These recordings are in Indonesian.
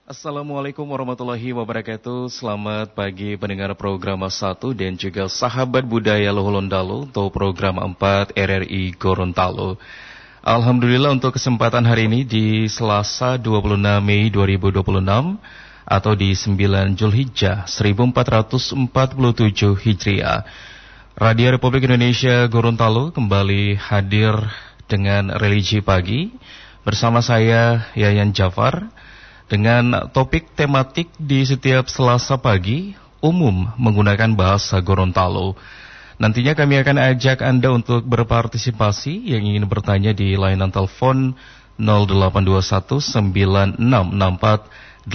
Assalamualaikum warahmatullahi wabarakatuh. Selamat pagi pendengar program 1 dan juga sahabat budaya Loholontalo atau program 4 RRI Gorontalo. Alhamdulillah untuk kesempatan hari ini di Selasa 26 Mei 2026 atau di 9 Zulhijjah 1447 Hijriah. Radio Republik Indonesia Gorontalo kembali hadir dengan Religi Pagi bersama saya Yayan Jafar. Dengan topik tematik di setiap Selasa pagi, umum menggunakan bahasa Gorontalo. Nantinya kami akan ajak Anda untuk berpartisipasi yang ingin bertanya di layanan telepon 0821-9664-8664.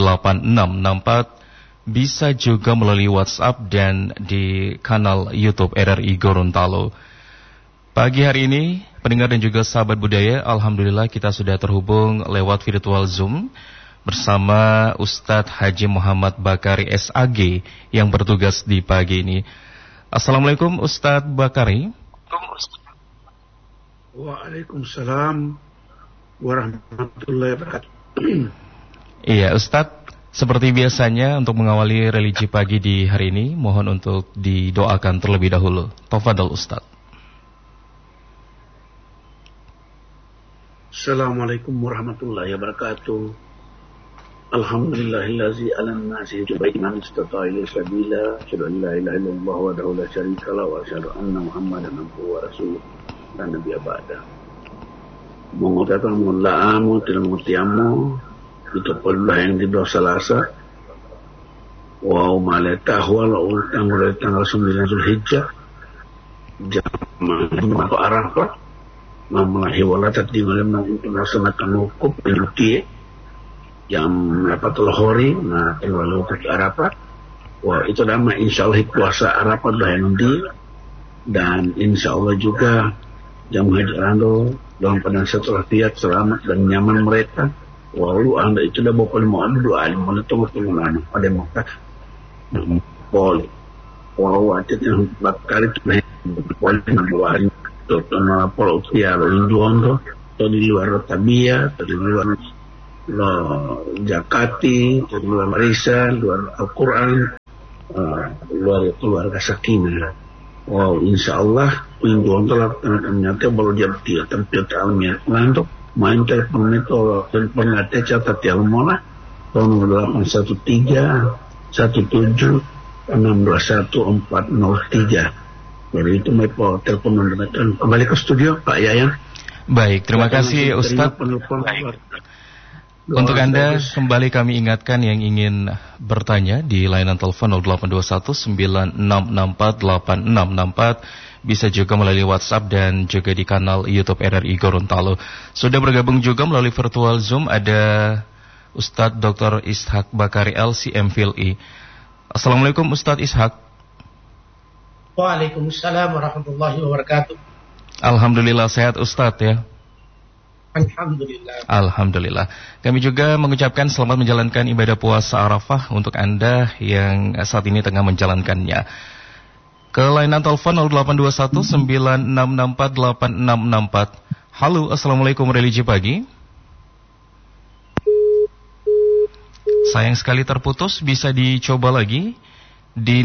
Bisa juga melalui WhatsApp dan di kanal YouTube RRI Gorontalo. Pagi hari ini, pendengar dan juga sahabat budaya, Alhamdulillah kita sudah terhubung lewat virtual Zoom bersama Ustadz Haji Muhammad Bakari SAG yang bertugas di pagi ini. Assalamualaikum Ustadz Bakari. Waalaikumsalam warahmatullahi wabarakatuh. Iya Ustadz, seperti biasanya untuk mengawali religi pagi di hari ini, mohon untuk didoakan terlebih dahulu. Tafadhol Ustadz. Assalamualaikum warahmatullahi wabarakatuh. Alhamdulillahillazi alam nasi jubaiman istata'a ilaihi sabila asyhadu an la ilaha illallah wahdahu la syarika lahu wa asyhadu anna muhammadan abduhu wa rasuluh la nabiyya ba'da. Mengucapkan mohonlah tidak mengutiamu itu Allah yang di Selasa wa umalatahwa tanggal 9 Zulhijjah jamaah atau Arafah memulahi walatat di malam untuk melaksanakan wukuf menuti jam 8 hori, nah lalu ke Arafah. Wah itu nama insyaallah puasa Arafah dah nanti, dan insyaallah juga jam haji ando dalam keadaan setelah fiat selamat dan nyaman mereka. Walau anda itu dah bawa mau doa mana tu mana pada Mekah boleh. Walau ada yang bakal itu boleh membawa itu nama pola usia Indonesia atau di luar Tabia atau di luar Jakati, luar Marisa, luar Al-Quran, luar keluarga Sakinah. Wow, insyaAllah minggu untuk ternyata baru jam 3 tempat alamiah ngantuk main telepon itu telepon ngate catat yang mana tahun 813 17 621 403. Baru itu mau telepon mendengarkan kembali ke studio Pak Yayan. Baik, terima kasih Ustadz. Untuk Anda, kembali kami ingatkan yang ingin bertanya di layanan telepon 0821-9664-8664. Bisa juga melalui WhatsApp dan juga di kanal YouTube RRI Gorontalo. Sudah bergabung juga melalui virtual Zoom ada Ustadz Dr. Ishak Bakari LC MPhilI. Assalamualaikum Ustadz Ishak. Waalaikumsalam warahmatullahi wabarakatuh. Alhamdulillah sehat Ustadz ya. Alhamdulillah. Alhamdulillah. Kami juga mengucapkan selamat menjalankan ibadah puasa Arafah untuk Anda yang saat ini tengah menjalankannya. Ke layanan telepon 0821-9664-8664. Halo, Assalamualaikum Religi Pagi. Sayang sekali terputus, bisa dicoba lagi di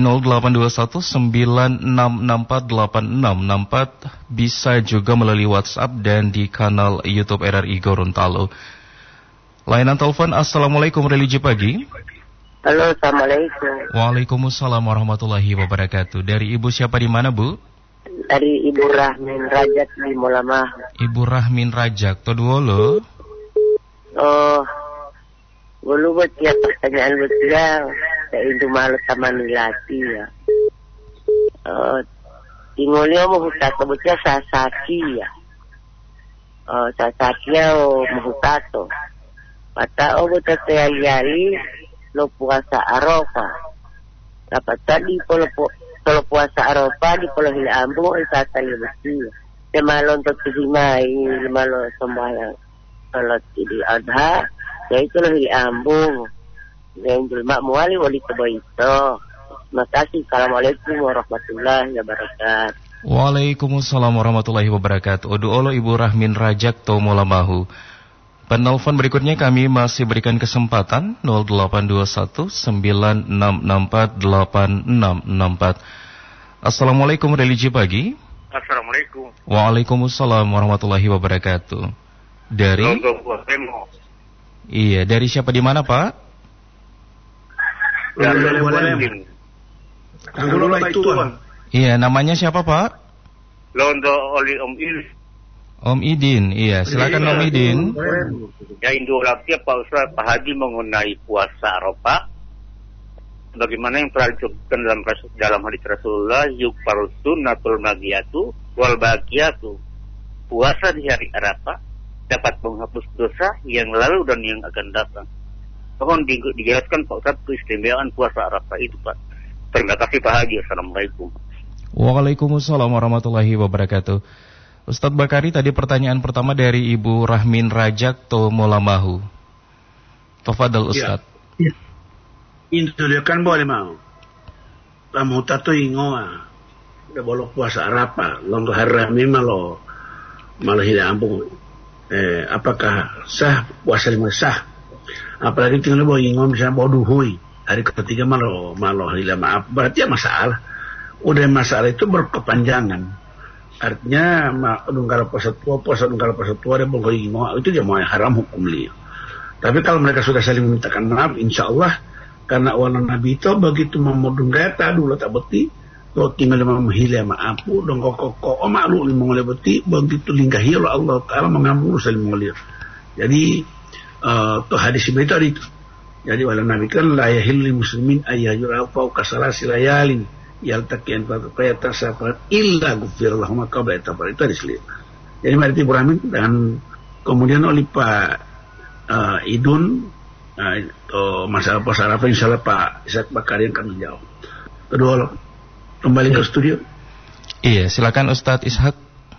0821-9664-8664. Bisa juga melalui WhatsApp dan di kanal YouTube RRI Gorontalo. Layanan telepon. Assalamualaikum Religi Pagi. Halo, assalamualaikum. Waalaikumsalam warahmatullahi wabarakatuh. Dari ibu siapa di mana bu? Dari Ibu Rahmin Rajak di Molamah. Ibu Rahmin Rajak, Toduolo. Oh, belum buat ya pertanyaan betul. Saya itu malu sama nilati ya. Tinggalnya mau hutat sebutnya sasaki ya. Sasakinya mau hutato. Mata betul saya yari lo puasa Arafah. Dapat tadi kalau puasa Arafah di Pulau Hilambung itu asal bersih. Semalon tersimai malam sembahyang salat Idul Adha. Ya itu lo Hilambung. Yang jelma muali wali kebaito. Terima kasih. Assalamualaikum warahmatullahi wabarakatuh. Waalaikumsalam warahmatullahi wabarakatuh. Oduolo Ibu Rahmin Rajak to Molamahu. Penelpon berikutnya kami masih berikan kesempatan 0821 9664 8664. Assalamualaikum religi pagi. Assalamualaikum. Waalaikumsalam warahmatullahi wabarakatuh. Dari? Iya, dari siapa di mana, Pak? Iya, namanya siapa, Pak? Londo oli Om Idin. Om Idin, iya, silakan Om Idin. Ya, indolapnya Pak Ustaz, Pak Haji mengenai puasa Arafah. Bagaimana yang telah disebutkan dalam hadis Rasulullah, yukfaru sunnatul magiyatu wal baqiyatu. Puasa di hari Arafah dapat menghapus dosa yang lalu dan yang akan datang. Mohon dijelaskan Pak Ustaz keistimewaan puasa Arafah itu, Pak. Terima kasih Pak Haji. Assalamualaikum. Waalaikumsalam warahmatullahi wabarakatuh. Ustadz Bakari, tadi pertanyaan pertama dari Ibu Rahmin Rajak Tomolamahu. Tafadhal Ustadz. Ya. Itu dia kan boleh mau. Tamu tato ingoa. Udah bolok puasa Arafah. Long haram malah tidak ampun. Apakah sah puasa lima sah? Apalagi tinggal bawa ingoa misalnya bawa duhui. Hari ketiga malah hilang maaf. Berarti ya masalah. Udah masalah itu berkepanjangan. Artinya kalau puasa tua dia boleh ingoa. Itu dia mau haram hukum dia. Tapi kalau mereka sudah saling memintakan maaf, insya Allah karena awal Nabi itu begitu memodung gata dulu tak beti, lo tinggal memahili maaf, dong kok malu lima oleh beti begitu lingkahi Allah Taala mengampuni saling mengalir. Jadi tuh hadis itu ada itu. Jadi wala Nabi kan la yahillu muslimin ayyajura fawqa salasi layalin yaltaqiyan faqayata safar illa ghufir lahum qabla tafar itu hadis lihat. Jadi mari Ibrahim dan kemudian oleh Pak Idun masalah puasa Arafah insyaallah Pak Ishak Bakari yang akan menjawab. Kedua kembali ke studio. Iya, silakan Ustadz Ishak.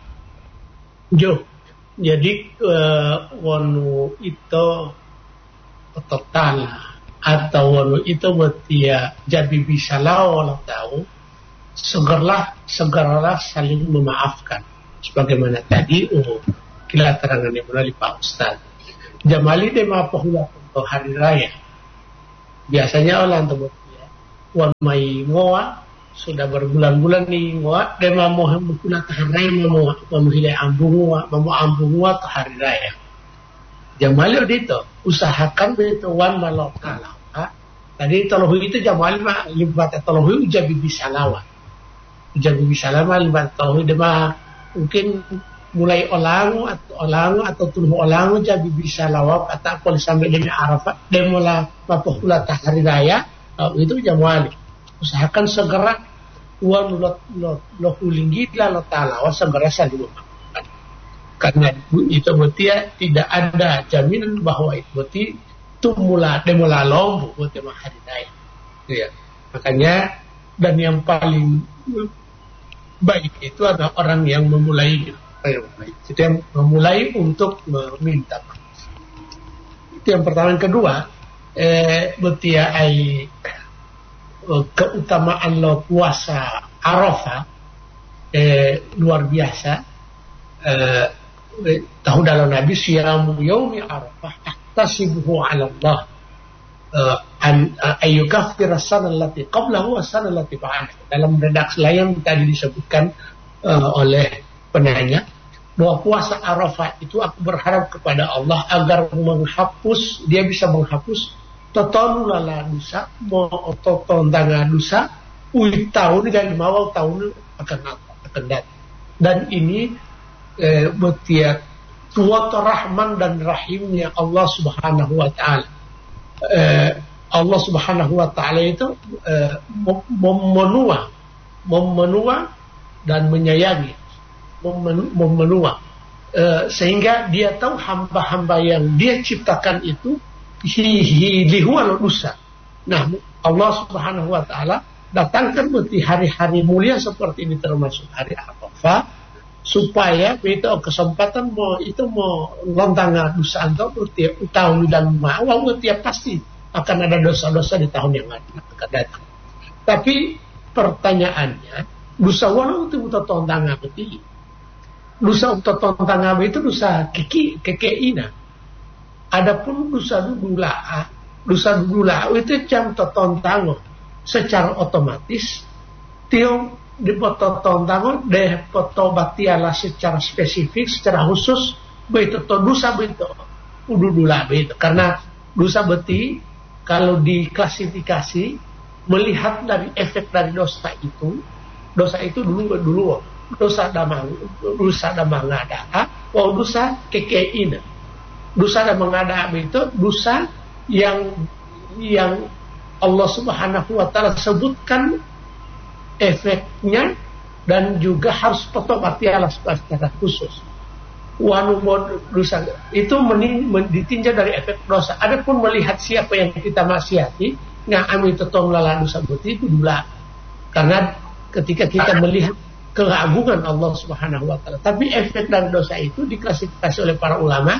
Jadi wanu itu total atau wanu itu betia jadi bisa lawan tahu segeralah saling memaafkan sebagaimana tadi kita terangkan melalui Pak Ustaz. Jamali de mapahulah untuk hari raya. Biasanya orang tersebut ya, wan mai ngoa sudah berbulan-bulan nih ngoa de mau hembukuna hari raya mau hilai ambung ngoa ke hari raya. Jamali itu usahakan begitu wan malok kalah. Tadi tolohu itu jamali mah libat tolohu ujabi bisa lawan. Ujabi bisa lawan libat tolohu de mah mungkin mulai olangu atau tuluh olangu jadi bisa lawak atau kalau sampai dengan Arafah demula mapohula hari raya itu jamali. Usahakan segera uang lo hulinggi lah lo talawa segera saja. Karena itu berarti tidak ada jaminan bahwa itu berarti itu demula lombok buat hari raya. Ya. Makanya dan yang paling baik itu adalah orang yang memulai. Itu yang memulai untuk meminta. Itu yang pertama. Yang kedua, betia keutamaan lo puasa Arafah luar biasa. Tahu dalam Nabi siyamu yaumi Arafah tasibuhu ala Allah an ayyukaffir as-sana allati qablahu was-sana allati ba'dahu. Dalam redaksi lain tadi disebutkan oleh penanya bahwa puasa Arafah itu aku berharap kepada Allah agar dia bisa menghapus totalula dosa tanga dosa tahun dan mau tahun akan datang. Dan ini betia tuwata rahman dan rahimnya Allah Subhanahu wa taala. Allah Subhanahu wa taala itu memenua dan menyayangi, memenua sehingga dia tahu hamba-hamba yang dia ciptakan itu lihual dosa. Nah, Allah Subhanahu wa taala datangkan berarti hari-hari mulia seperti ini termasuk hari Arafah supaya itu kesempatan mau lontang dosa atau berarti tahun dan mau berarti pasti akan ada dosa-dosa di tahun yang akan datang. Tapi pertanyaannya, dosa walau itu untuk tontang berarti dosa untuk tontang itu dosa kekeina. Adapun dosa dudula itu jam totontango secara otomatis tiong dipototontango deh potobatiala secara spesifik, secara khusus begitu to dosa begitu ududula begitu. Karena dosa beti kalau diklasifikasi melihat dari efek dari dosa itu dulu dosa damang ada, dosa kekeina. Dosa damang ada itu dosa yang Allah Subhanahu wa taala sebutkan efeknya dan juga harus potobati ala secara khusus. Wanu dosa itu ditinjau dari efek dosa. Adapun melihat siapa yang kita maksiati, ngami tetong lala dosa beti itu dula. Karena ketika kita melihat keagungan Allah Subhanahu wa taala, tapi efek dari dosa itu diklasifikasi oleh para ulama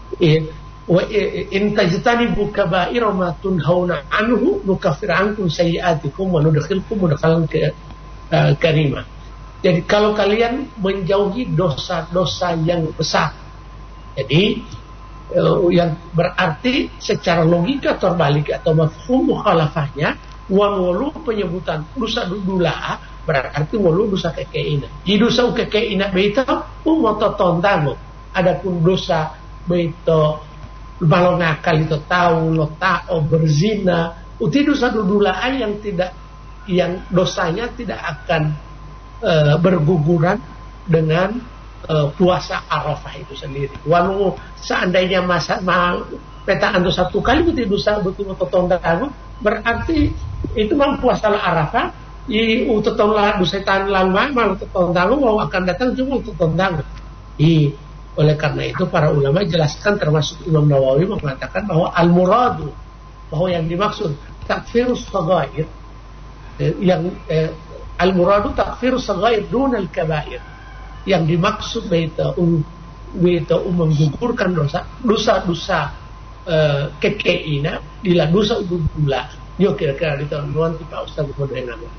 wa in tajtanibu kaba'ira ma tunhauna anhu nukaffir ankum sayyi'atikum wa nudkhilkum mudkhalan karimah. Jadi kalau kalian menjauhi dosa-dosa yang besar, jadi yang berarti secara logika terbalik atau mafhum mukhalafahnya, wangolu penyebutan dosa dudula berarti wolu dosa kekeina. Di dosa kekeina beito umototontango. Adapun dosa beito balong akal itu tahu lo tao berzina, uti dosa dudula yang dosanya tidak akan berguguran dengan puasa Arafah itu sendiri. Wanu seandainya petaan dosa satu kali dosa betul totondango berarti itu mah puasa Arafah totonlah dosa tan lama malah totondango mau akan datang cuma totondango. Oleh karena itu para ulama jelaskan termasuk Imam Nawawi mengatakan bahwa al-muradu, bahwa yang dimaksud takfirus shaghair, yang al-muradu takfirus shaghair dunal kabair, yang dimaksud itu menggugurkan dosa kekeina dila dosa udula. Yo kira-kira di tahun nanti Pak Ustaz Bodoh nama.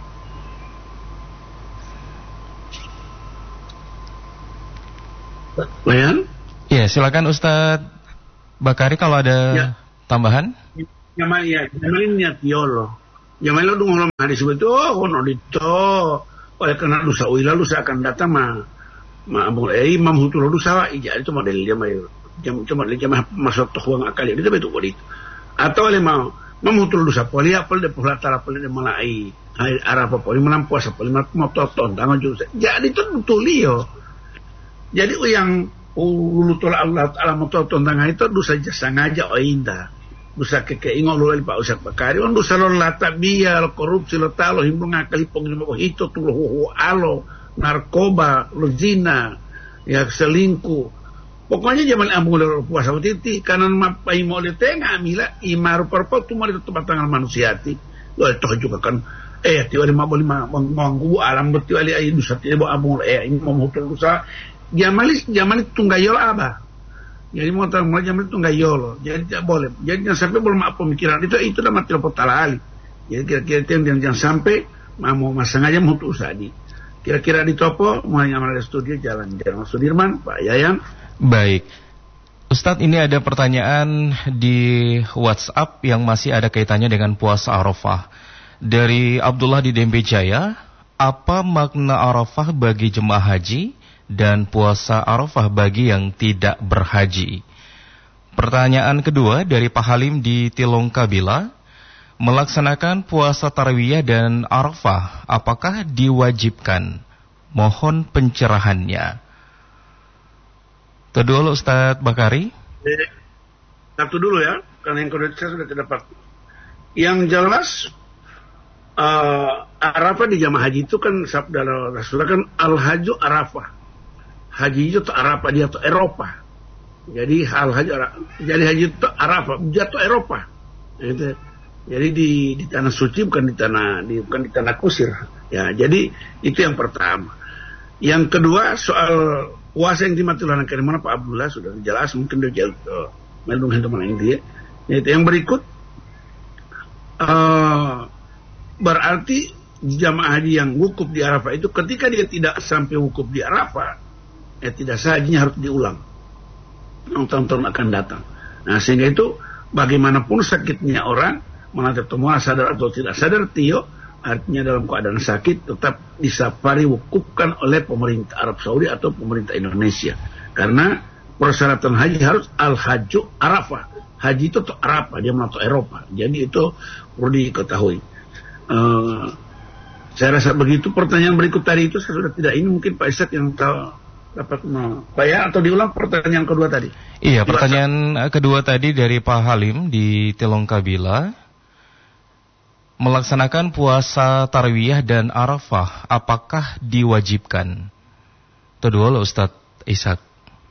Bayan? Ya, silakan Ustadz Bakari kalau ada tambahan. Jamalin niat yolo. Jamalin lu ngomong hadis betul, kono dito. Oleh karena dosa uila dosa akan datang abul imam hutul dosa ija itu model Jamal. Cuma dia masuk tuh akal itu betul begitu. Atau oleh mau memutul dosa poli apa de pulatara poli de malai. Hai arah poli menang puasa poli mau tonton tangan juga. Jadi itu betul yo. Jadi yang ulutul Allah Taala mototon tangan itu dosa sengaja indah. Dosa keingon lu Pak Ustaz Bakari, dosa lo latabia, korupsi lo talo himbung akalipong mo hito tulo alo, narkoba, lo zina, ya selingkuh. Pokoknya zaman amung lo puasa titi kanan mapai mo de tengah mila imaru perpo tu mo di tempat tangan manusiati. Lo toh juga kan tiwali maboli manggu alam bertiwali ay dosa tibo amung ini mau dosa. Jamalis tunggayol apa? Jadi mau jamalis tunggayol. Jadi tidak boleh. Jadi jangan sampai belum apa pemikiran itu dah mati lepas talali. Jadi kira-kira jangan sampai mau sengaja mau usadi. Kira-kira di topo mau nyaman dari studio jalan Sudirman, Pak Yayan. Baik. Ustadz, ini ada pertanyaan di WhatsApp yang masih ada kaitannya dengan puasa Arafah. Dari Abdullah di Dembe Jaya, apa makna Arafah bagi jemaah haji dan puasa Arafah bagi yang tidak berhaji? Pertanyaan kedua dari Pak Halim di Tilong Kabila, melaksanakan puasa Tarawiyah dan Arafah apakah diwajibkan? Mohon pencerahannya. Itu dulu Ustadz Bakari. Satu dulu ya, karena yang kedua saya sudah dapat. Yang jelas Arafah di jamaah haji itu kan sabda Rasulullah kan al-haju Arafah. Haji itu Arafah, dia tuh Eropa. Jadi haji itu Arafah, dia tuh Eropa. Gitu. Jadi di tanah suci bukan di tanah kusir. Ya, jadi itu yang pertama. Yang kedua soal puasa yang dimatikan dari mana Pak Abdullah sudah jelas, mungkin dia melung teman yang dia. Itu yang berikut berarti jamaah haji yang wukuf di Arafah itu ketika dia tidak sampai wukuf di Arafah, tidak sah hajinya harus diulang. Tahun-tahun akan datang. Nah, sehingga itu bagaimanapun sakitnya orang, menatap sadar atau tidak sadar, Tio, artinya dalam keadaan sakit tetap disafari wukufkan oleh pemerintah Arab Saudi atau pemerintah Indonesia. Karena persyaratan haji harus al-hajju Arafah. Haji itu Arafah, dia menuju Eropa. Jadi itu perlu diketahui. Saya rasa begitu. Pertanyaan berikut tadi itu saya sudah tidak ini, mungkin Pak Ishak yang tahu dapat Pak ya, atau diulang pertanyaan kedua tadi. Iya, pertanyaan kedua tadi dari Pak Halim di Telongkabila. Melaksanakan puasa Tarwiyah dan Arafah, apakah diwajibkan? Itu dulu Ustadz Ishak.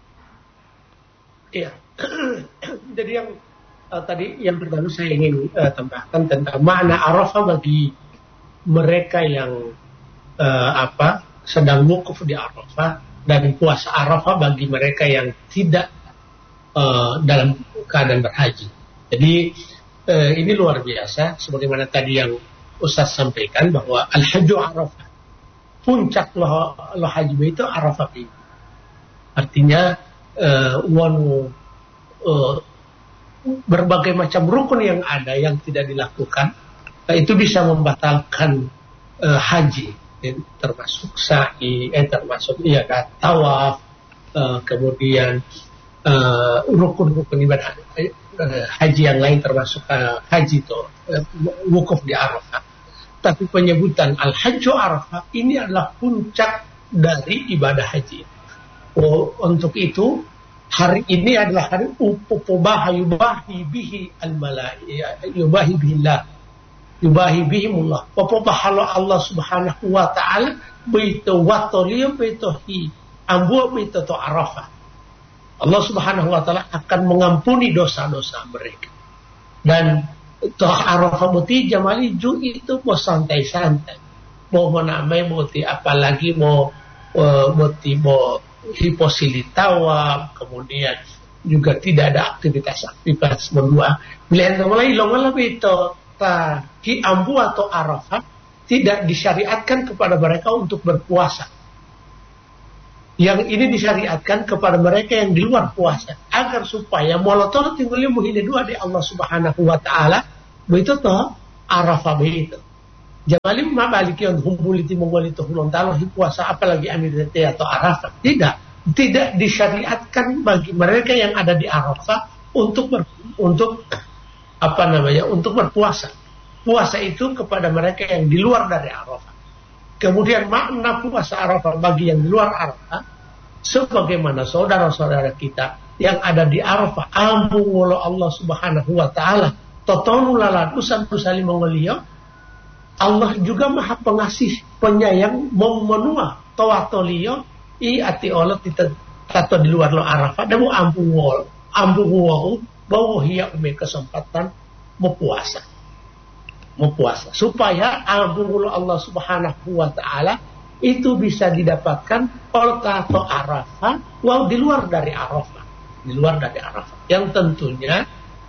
Iya. Jadi yang tadi yang pertama saya ingin tambahkan tentang makna Arafah bagi mereka yang sedang wukuf di Arafah, dan puasa Arafah bagi mereka yang tidak dalam keadaan berhaji. Jadi ini luar biasa, sebagaimana tadi yang Ustaz sampaikan bahwa al-hajju Arafah, puncak lo haji itu Arafah itu. Artinya berbagai macam rukun yang ada yang tidak dilakukan itu bisa membatalkan haji, termasuk sa'i, termasuk tawaf, kemudian rukun-rukun ibadah haji yang lain, termasuk haji itu wukuf di Arafah. Tapi penyebutan al-hajju Arafah ini adalah puncak dari ibadah haji. Untuk itu hari ini adalah hari yubahi bihi al-malaikah, yubahi billah, yubahi bihimullah. Popobahalo Allah Subhanahu wa taala baitu watoliyo baitohi ambu baitu to Arafah. Allah Subhanahu wa taala akan mengampuni dosa-dosa mereka. Dan toh Arafah muti jamali ju itu mau santai-santai. Mau menamai muti apalagi mau muti mau hiposilitawa, kemudian juga tidak ada aktivitas berdua. Bila mulai longal itu ki ambu atau Arafah tidak disyariatkan kepada mereka untuk berpuasa. Yang ini disyariatkan kepada mereka yang di luar puasa, agar supaya molotol tinggalnya muhini dua di Allah Subhanahu wa taala, begitu toh Arafah begitu. Jamalim ma baliki on humbuliti mongolito hulontalo puasa apalagi amirete atau Arafah. Tidak disyariatkan bagi mereka yang ada di Arafah untuk berpuasa. Puasa itu kepada mereka yang di luar dari Arafah. Kemudian makna puasa Arafah bagi yang di luar Arafah, sebagaimana saudara-saudara kita yang ada di Arafah, ampun wala Allah Subhanahu wa taala, totonu lala dusan kusali mongolio, Allah juga Maha Pengasih, penyayang, mau menua tawatolio i ati Allah tato di luar lo Arafah, dan mau ampun wala bahwa hiya kesempatan mau puasa supaya ampun Allah Subhanahu wa taala itu bisa didapatkan oleh tato Arafah di luar dari Arafah, yang tentunya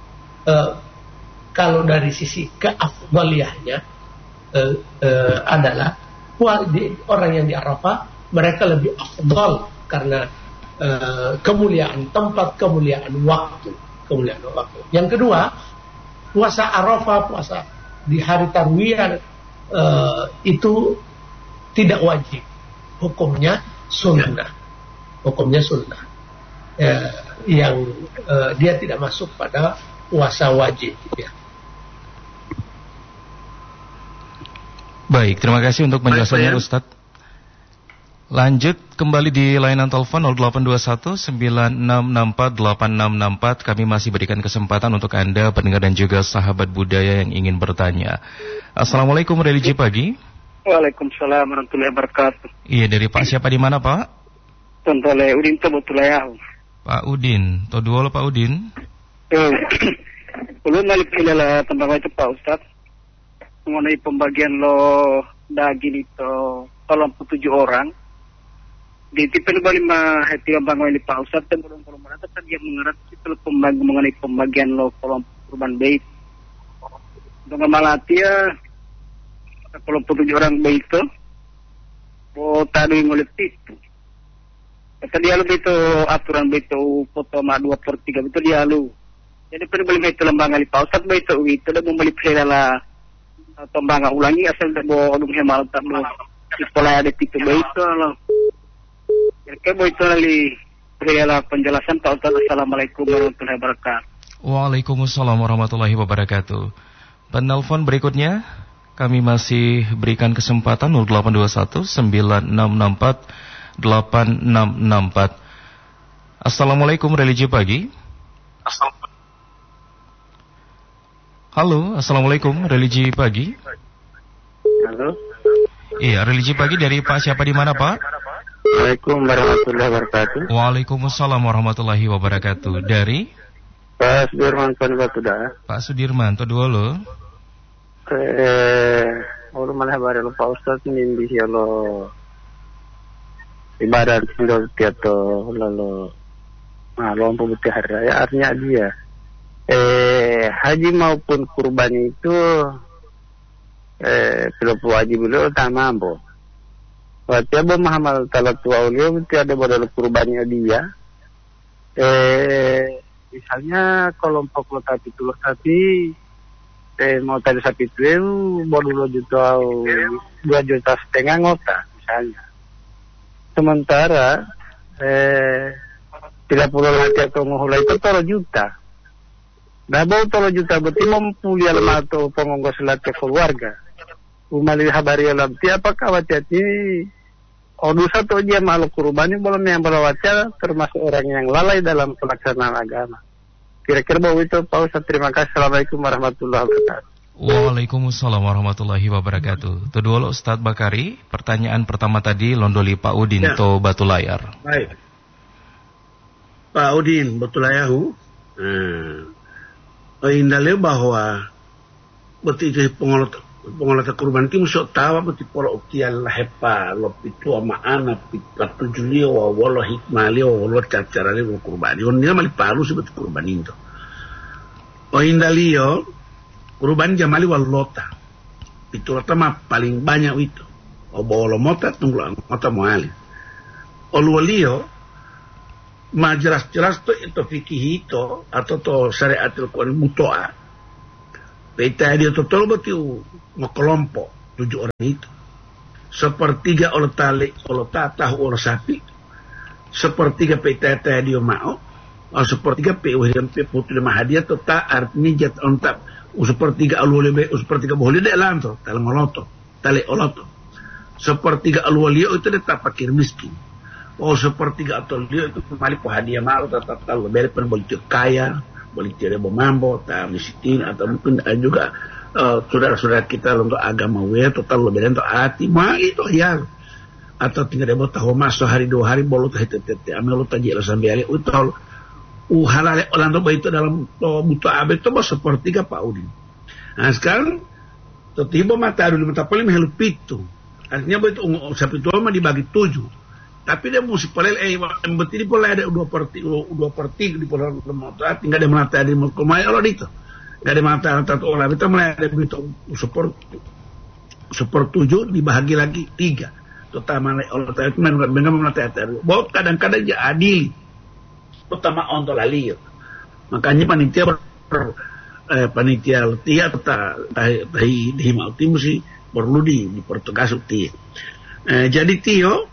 kalau dari sisi keafdaliyahnya adalah orang yang di Arafah mereka lebih afdal karena kemuliaan tempat, kemuliaan waktu. Yang kedua, puasa Arafah, puasa di hari Tarwiyah itu tidak wajib, hukumnya sunnah, yang dia tidak masuk pada puasa wajib ya. Baik, terima kasih untuk penjelasannya Ustadz. Lanjut kembali di layanan telepon 0821 9664 8664. Kami masih berikan kesempatan untuk Anda pendengar dan juga sahabat budaya yang ingin bertanya. Assalamualaikum, religi pagi. Waalaikumsalam warahmatullahi wabarakatuh. Iya, dari Pak siapa di mana, Pak? Tontole Udin Tobotulaya. Pak Udin, Toduolo Pak Udin. Ulun nalik kilala tentang itu Pak Ustaz. Mengenai pembagian lo daging itu 37 orang. Di tipe balik mah hati bangun ini Pak Ustaz dan belum merata kan dia mengerat itu mengenai pembagian lo kolom kurban bait. Dengan malatia 37 orang bait itu. Oh tadi ngulit itu. Kata dia lu itu aturan bait itu foto ma 2/3 itu dia lu. Jadi perlu beli itu lembaga li pausat ba itu dah membeli pera la pembanga ulangi asal dah bo dum hemal tak mo sekolah ada itu ba itu lo. Kira bo itu li pera penjelasan Pak Ustaz. Assalamualaikum warahmatullahi wabarakatuh. Waalaikumsalam warahmatullahi wabarakatuh. Penelpon berikutnya kami masih berikan kesempatan 0821 9664 8664. Assalamualaikum religi pagi. Halo, assalamualaikum religi pagi. Halo. Iya, religi pagi dari Pak siapa di mana Pak? Waalaikumsalam warahmatullahi wabarakatuh. Waalaikumsalam warahmatullahi wabarakatuh. Dari Pak Sudirman Batuda. Pak Sudirman, to dulu. Ulu malah bareng Pak Ustaz nimbi lo ibadat Indo tiato lalu lompo putih hari raya artinya dia haji maupun kurban itu pelopor wajib dulu utama bo. Waktu Muhammad taala tua ulio ada modal kurbannya dia. Misalnya kelompok lo tapi tulur tapi mau tadi sapi itu baru 2,5 juta ngota misalnya. Sementara 30 laki atau menghulai itu 3 juta. Nah, bawa 3 juta berarti mampu lihat atau pengonggos laki keluarga. Umali habari alam tiap apakah wajati odusa atau dia makhluk kurbani belum yang berwajah termasuk orang yang lalai dalam pelaksanaan agama. Kira-kira bahwa itu Pak Ustaz. Terima kasih. Assalamualaikum warahmatullahi wabarakatuh. Waalaikumsalam warahmatullahi wabarakatuh. Itu dulu Ustadz Bakari. Pertanyaan pertama tadi Londoli Pak Udin ya. To Batu Layar. Baik. Pak Udin Batu Layahu. Indalnya bahwa betul pengolatan kurban itu mesti tahu betul pola uktian lahepa lopitu ama anak patu julio wawalo hikmalio wawalo cara leo kurban. Ini mali palu sebut kurban itu. Indalio kurban jamali walota. Itu lota mah paling banyak itu. Bawalo mota tunggu mota muali. Olwalio ma jelas-jelas to itu fikih itu atau to syariat Al-Quran mutoa. Peta dia total betul kelompok 7 orang itu. 1/3 oleh tali, oleh tahu oleh sapi. 1/3 peta dia mau. 1/3 putu de mahadiah to ta artinya jat ontap. 1/3 alwali 1/3 boleh dek lanto tali moloto tali oloto. 1/3 alwali itu dia tak fakir miskin. 1/3 atau dia itu kembali po hadiah mau tetap lebih dari boleh kaya. Boleh tidak mambo, tak miskin atau mungkin juga saudara-saudara kita untuk agama total lebih untuk hati, mah itu ya. Atau tinggal dia tahu masuk hari 2 hari bolu tete amel tajik lah sambil utol halal orang tuh itu dalam buta abe itu bos 1/3 Pak Udin. Nah sekarang tiba mata dulu mata paling melu pitu. Artinya begitu sapi tua mah dibagi 7. Tapi dia mesti palel betul boleh ada 2/3 di pola motor tinggal dia menata di kumai Allah itu. Enggak ada mata orang kita mulai ada begitu 1/7 dibahagi lagi 3. Terutama Allah Taala itu memang menata itu. Bahwa kadang-kadang dia adil. Terutama untuk lali. Makanya panitia letia atau di Himauti mesti perlu dipertegas uti. Jadi Tio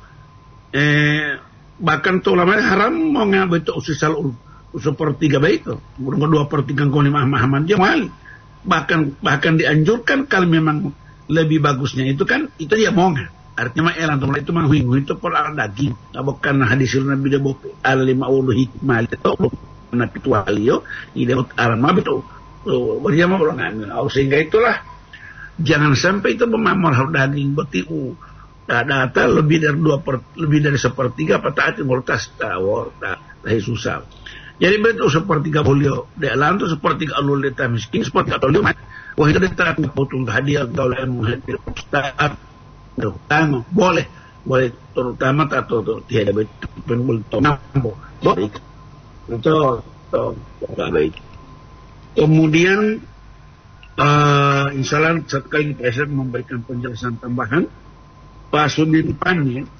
bahkan tu lama haram mau ngambil tu usisal 1/3 baik tu, 2/3 kau ni mahaman dia mali. Bahkan dianjurkan kalau memang lebih bagusnya itu kan itu dia mau nggak. Artinya elang tu itu mah itu pola daging. Bukan hadis Nabi dia bawa al-lima ulu hikmah itu Nabi tu alio ide alam betul. Dia mau ngambil. Sehingga itulah jangan sampai itu memamor daging betiu. Data lebih dari 1/3 apa taat mortas tawar tahi susah. Jadi betul 1/3 boleh de alam tu 1/3 alul deta miskin 1/3 alul mat. Wah itu deta potong hadiah oleh muhadir ustaz. Boleh terutama atau tiada betul boleh nambo. Boleh. Betul. Baik. Kemudian insyaallah sekali saya memberikan penjelasan tambahan. Pak Sudirman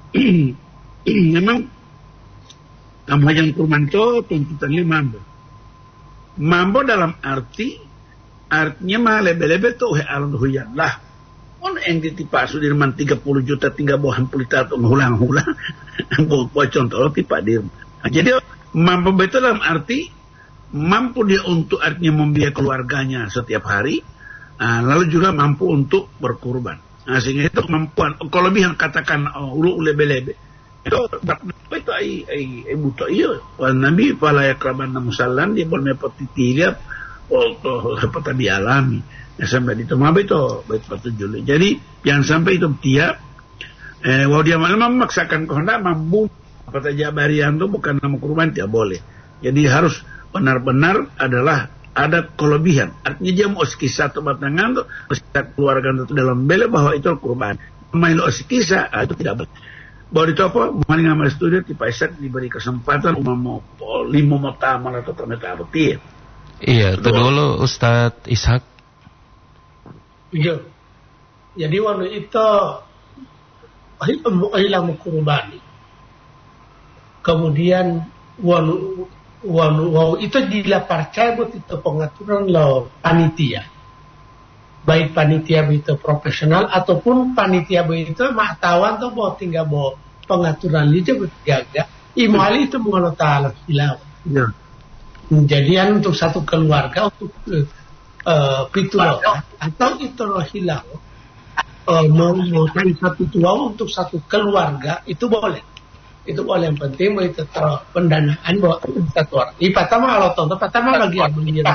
memang tambahan kurban itu tuntutannya mampu. mambo dalam artinya mah lebe-lebe tuh alam huyan lah. On yang ditipa Sudirman 30 juta tinggal bawahan pulita atau ngulang-ngulang. Buat contoh tipa dir. Nah, jadi mampu betul dalam arti mampu dia untuk artinya membiayai keluarganya setiap hari. Lalu juga mampu untuk berkurban. Nah, sehingga itu kemampuan. Kelebihan katakan ulu lebe-lebe. Itu ay buto iyo. Wan Nabi fala yakrabanna musallan dia bermepotitilia atau apa tadi alami. Ya, sampai itu mah itu bait patujul. Jadi jangan sampai itu tiap wau dia malah memaksakan kehendak mampu apa saja barian itu bukan nama kurban tidak boleh. Jadi harus benar-benar adalah ada kelebihan. Artinya dia mau kisah tempat tangan tuh keluarga itu dalam bela bahwa itu kurban. Main lo kisah itu tidak boleh. Bahwa itu apa? Mari ngamal studi tipe Isak diberi kesempatan mau 5 mata atau ternyata apa tiap. Iya, itu dulu Ustadz Ishak. Iya. Jadi waktu itu hilang kurban. Kemudian waktu itu dilaparcai buat itu pengaturan lo panitia. Baik panitia itu profesional ataupun panitia itu maktawan tuh mau tinggal mau pengaturan lidah berjaga. Imali itu mengenal ta'ala hilang. Ya. Kejadian untuk satu keluarga untuk pitulah atau itu hilang mau satu tua untuk satu keluarga itu boleh yang penting itu pendanaan buat satu orang. Di pertama kalau tonton pertama bagian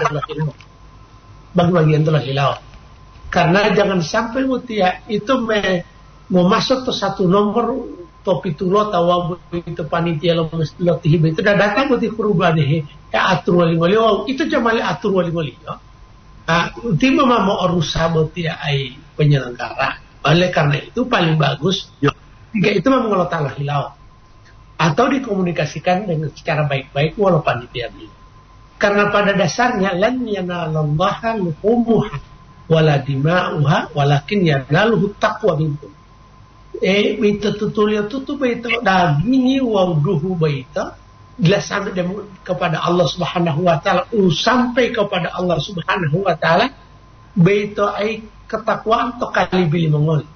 telah hilang karena jangan sampai mutia itu mau masuk ke satu nomor topi tulo tawa itu panitia lo mesti itu dah datang buat perubahan atur wali itu cuma atur wali ultima mau urusan betia ai penyelenggara. Oleh karena itu paling bagus jika itu mengelola tanah hilau atau dikomunikasikan dengan secara baik-baik walau panitia ini. Karena pada dasarnya lan yanalallaha luhumuha wala dima'uha walakin yanaluhu taqwa minkum. Itu tutulia tutup itu dagingnya wauduhu baita jelas sampai kepada Allah Subhanahu wa taala sampai kepada Allah Subhanahu wa taala beito ai ketakwaan to kali bili mongol